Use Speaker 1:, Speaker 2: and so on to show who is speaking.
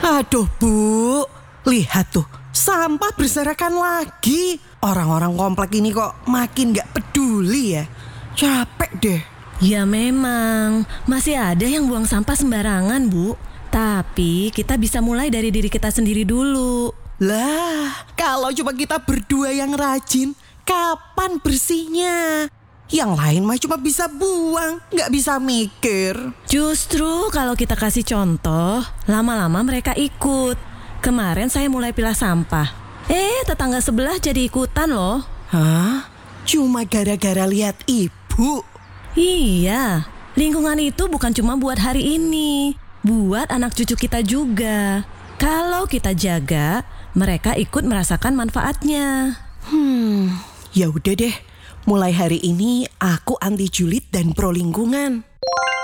Speaker 1: Aduh Bu, lihat tuh, sampah berserakan lagi. Orang-orang komplek ini kok makin gak peduli ya. Capek deh.
Speaker 2: Ya memang, masih ada yang buang sampah sembarangan, Bu. Tapi kita bisa mulai dari diri kita sendiri dulu.
Speaker 1: Lah, kalau cuma kita berdua yang rajin, kapan bersihnya? Yang lain mah cuma bisa buang, gak bisa mikir.
Speaker 2: Justru kalau kita kasih contoh, lama-lama mereka ikut. Kemarin saya mulai pilah sampah. Tetangga sebelah jadi ikutan loh.
Speaker 1: Hah? Cuma gara-gara lihat ibu?
Speaker 2: Iya, lingkungan itu bukan cuma buat hari ini, buat anak cucu kita juga. Kalau kita jaga, mereka ikut merasakan manfaatnya.
Speaker 1: Ya udah deh. Mulai hari ini aku anti julid dan pro lingkungan.